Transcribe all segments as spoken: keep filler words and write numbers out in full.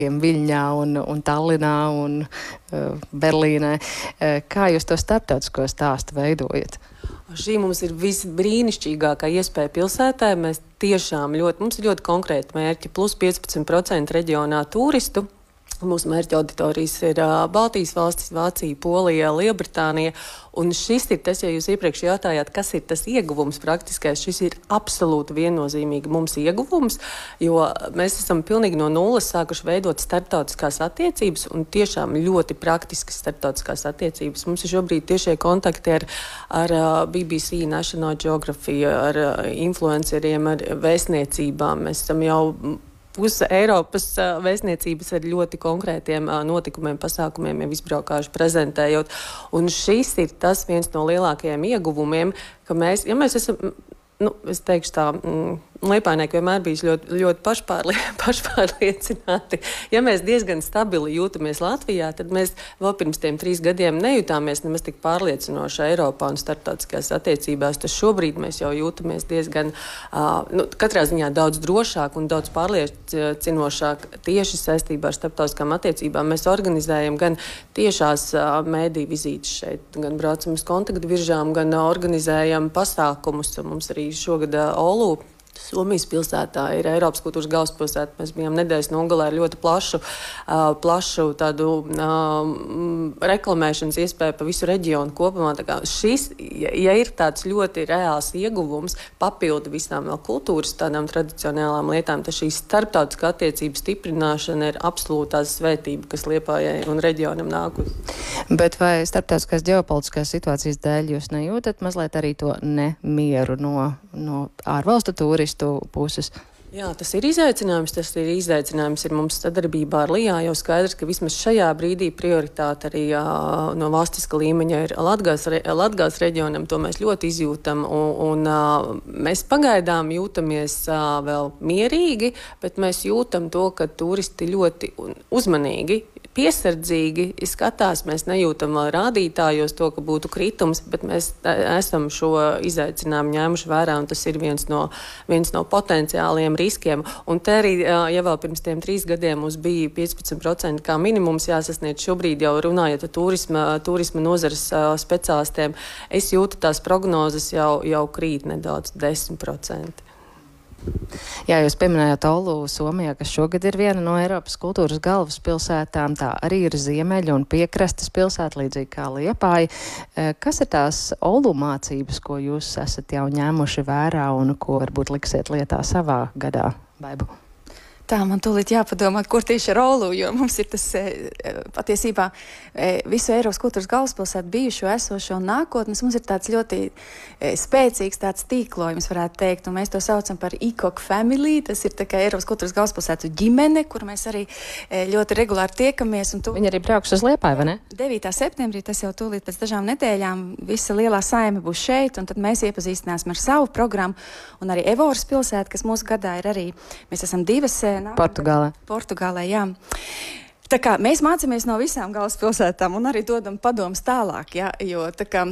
Viļņā un, un Tallinā un uh, Berlīnē. Uh, kā jūs to starptautisko stāstu veidojat? Šī mums ir visbrīnišķīgākā iespēja pilsētā. Mēs tiešām ļoti, mums ir ļoti konkrēti mērķi, plus piecpadsmit procenti reģionā turistu. Mūsu mērķa auditorijas ir uh, Baltijas valstis, Vācija, Polija, Lielbritānija. Un šis ir tas, ja jūs iepriekš jautājāt, kas ir tas ieguvums praktiskais, šis ir absolūti viennozīmīgi mums ieguvums, jo mēs esam pilnīgi no nulles sākuši veidot starptautiskās attiecības un tiešām ļoti praktiskas starptautiskās attiecības. Mums ir šobrīd tiešie kontakti ar, ar B B C, National Geographic, ar influenceriem, ar vēstniecībām. Mēs esam jau puse Eiropas uh, vēstniecības ar ļoti konkrētiem uh, notikumiem, pasākumiem jau izbraukājuši prezentējot. Un šis ir tas viens no lielākajiem ieguvumiem, ka mēs, ja mēs esam, nu, es teikšu tā, mm, Liepājnieki vienmēr bijis ļoti, ļoti pašpārlie, pašpārliecināti. Ja mēs diezgan stabili jūtamies Latvijā, tad mēs vēl pirms tiem trīs gadiem nejutāmies nemaz tik pārliecinoši Eiropā un starptautiskās attiecībās. Tas šobrīd mēs jau jūtamies diezgan, uh, nu, katrā ziņā daudz drošāk un daudz pārliecinošāk tieši saistībā ar starptautiskām attiecībām. Mēs organizējam gan tiešās uh, mēdī vizītes šeit, gan braucam uz kontaktviržām, gan uh, organizējam pasākumus. Mums arī šogad uh, Oulu Somijas pilsētā ir Eiropas kultūras galvaspilsēta. Mēs bijām nedēļas nogalē ar ļoti plašu, uh, plašu tādu uh, reklamēšanas iespēju pa visu reģionu kopumā. Tā kā šis, ja, ja ir tāds ļoti reāls ieguvums, papildu visām vēl kultūras tādām tradicionālām lietām, tad šī starptautiskā attiecība stiprināšana ir absolūtā svētība, kas Liepājai un reģionam nākus. Bet vai starptautiskās ģeopolitiskās situācijas dēļ jūs nejūtat mazliet arī to nemieru no, no ārvalstu turistu puses? Jā, tas ir izaicinājums. Tas ir izaicinājums ir mums sadarbībā ar Lijā, jo skaidrs, ka vismaz šajā brīdī prioritāte arī jā, no valstiska līmeņa ir Latgales, Latgales reģionam. To mēs ļoti izjūtam, un, un mēs pagaidām jūtamies vēl mierīgi, bet mēs jūtam to, ka turisti ļoti uzmanīgi, piesardzīgi skatās. Mēs nejūtam vēl rādītājos to, ka būtu kritums, bet mēs esam šo izaicinājumu ņēmuši vērā, un tas ir viens no, viens no potenciāliem riskiem. Un te arī, ja vēl pirms tiem trīs gadiem mums bija piecpadsmit procenti kā minimums jāsasniedz, šobrīd jau runājot ar turisma, turisma nozares speciālistiem, es jūtu tās prognozes jau, jau krīt nedaudz desmit procenti. Jā, jūs pieminējāt Oulu Somijā, kas šogad ir viena no Eiropas kultūras galvaspilsētām. Tā arī ir ziemeļa un piekrastes pilsēta, līdzīgi kā Liepāja. Kas ir tās Oulu mācības, ko jūs esat jau ņēmuši vērā un ko varbūt liksiet lietā savā gadā, Baibu? Tā, man tūlīt jāpadomā, kur tieši ar Oulu, jo mums ir tas patiesībā visu Eiropas kultūras galvaspilsētu bijušo, esošo un nākotnes. Mums ir tāds ļoti spēcīgs tāds tīklojums, varētu teikt, un mēs to saucam par I K O K Family. Tas ir tā kā Eiropas kultūras galvaspilsētu ģimene, kur mēs arī ļoti regulāri tiekamies. Un tu... Viņi arī brauks uz Liepāju, vai ne? devītā septembrī, tas jau tūlīt pēc dažām nedēļām, visa lielā saime būs šeit, un tad mēs iepazīstināsim ar savu programmu, un arī Evoras pilsēta, kas mūsu gadā ir arī, mēs esam divas Portugālē. Portugālē, jā. Tā kā mēs mācāmies no visām galvaspilsētām un arī dodam padomus tālāk, jā, jo tā kā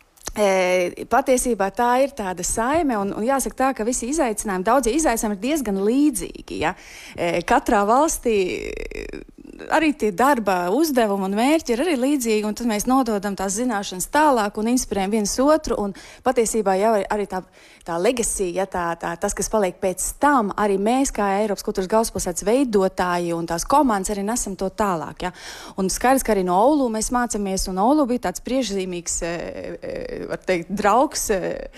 e, patiesībā tā ir tāda saime un, un jāsaka tā, ka visi izaicinājumi, daudzie izaicinājumi ir diezgan līdzīgi, jā. E, katrā valstī arī tie darba uzdevumi un mērķi ir arī līdzīgi, un tad mēs nododam tās zināšanas tālāk un inspirējam viens otru, un patiesībā jau arī tā, tā legacy, ja, tā, tā, tas, kas paliek pēc tam, arī mēs kā Eiropas kultūras galvaspilsētas veidotāji un tās komandas arī nesam to tālāk. Ja. Un skaidrs, ka arī no Oulu mēs mācāmies, un Oulu bija tāds priežzīmīgs, var teikt, draugs,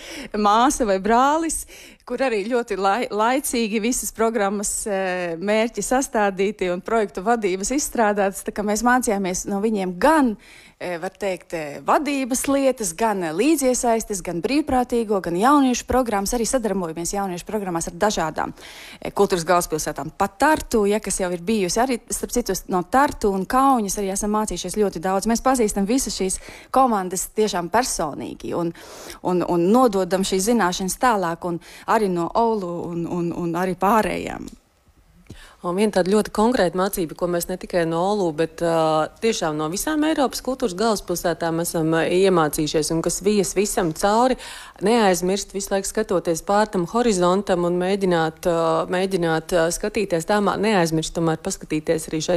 māsa vai brālis, kur arī ļoti lai, laicīgi visas programmas mērķi sastādīti un projektu vadības izstrādātas. Tā kā mēs mācījāmies no viņiem gan, var teikt, vadības lietas, gan līdziesaistes, gan brīvprātīgo, gan jauniešu programmas. Arī sadarbojamies jauniešu programmās ar dažādām kultūras galvaspilsētām. Pat Tartu, ja, kas jau ir bijusi, arī starp citu no Tartu un Kauņas arī esam mācījušies ļoti daudz. Mēs pazīstam visas šīs komandas tiešām personīgi un, un, un nododam šīs zināšanas tālāk un arī no Oulu un, un, un arī pārējām. Un viena tāda ļoti konkrēta mācība, ko mēs ne tikai no Olu, bet uh, tiešām no visām Eiropas kultūras galvaspilsētām esam uh, iemācījušies, un kas vies visam cauri, neaizmirst visu laiku skatoties pār tam horizontam un mēģināt, uh, mēģināt uh, skatīties tāmā, neaizmirst tomēr paskatīties arī šai